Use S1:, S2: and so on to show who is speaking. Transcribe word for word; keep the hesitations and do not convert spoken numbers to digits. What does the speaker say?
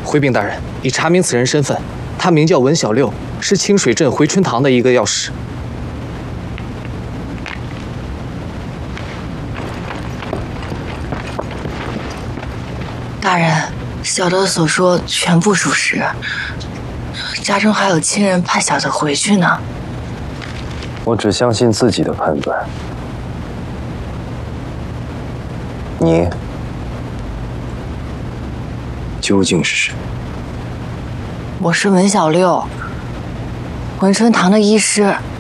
S1: 回禀大人，已查明此人身份，他名叫文小六，是清水镇回春堂的一个药师。
S2: 大人，小的所说全部属实，家中还有亲人派小的回去呢。
S3: 我只相信自己的判断。你究竟是谁？
S2: 我是文小六，文春堂的医师。